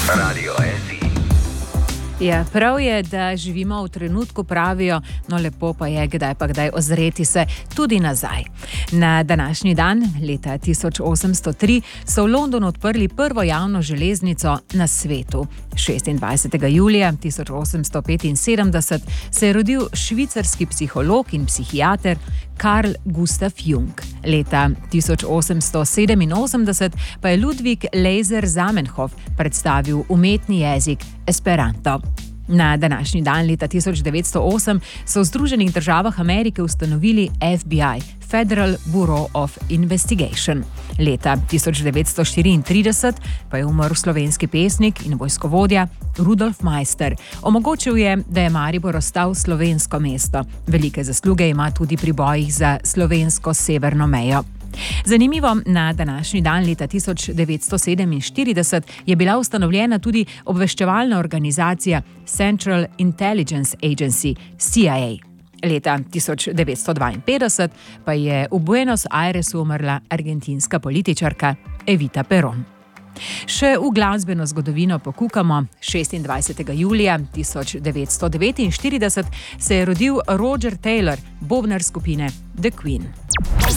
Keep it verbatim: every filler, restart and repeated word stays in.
Radio S I. Ja, prav je, da živimo v trenutku, pravijo, no lepo pa je, kdaj pa kdaj ozreti se tudi nazaj. Na današnji dan, leta tisoč osemsto tri, so v Londonu odprli prvo javno železnico na svetu. šestindvajsetega julija tisoč osemsto petinsedemdeset se je rodil švicarski psiholog in psihiater Carl Gustav Jung. Leta tisoč osemsto sedeminosemdeset pa je Ludwig Leiser Zamenhof predstavil umetni jezik Esperanto. Na današnji dan leta tisoč devetsto osem so v Združenih državah Amerike ustanovili F B I, Federal Bureau of Investigation. Leta tisoč devetsto štiriintrideset pa je umrl slovenski pesnik in vojskovodja Rudolf Maister. Omogočil je, da je Maribor ostal slovensko mesto. Velike zasluge ima tudi pri bojih za slovensko severno mejo. Zanimivo, na današnji dan leta tisoč devetsto sedeminštirideset je bila ustanovljena tudi obveščevalna organizacija Central Intelligence Agency, C I A. Leta tisoč devetsto dvainpetdeset pa je v Buenos Airesu umrla argentinska političarka Evita Perón. Še v glasbeno zgodovino pokukamo. šestindvajsetega julija tisoč devetsto devetinštirideset se je rodil Roger Taylor, bobnar skupine The Queen.